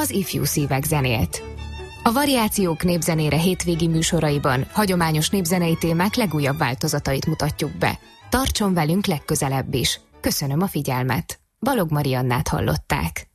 az Ifjú Szívek zenélt. A Variációk népzenére hétvégi műsoraiban hagyományos népzenei témák legújabb változatait mutatjuk be. Tartson velünk legközelebb is. Köszönöm a figyelmet. Balog Mariannát hallották.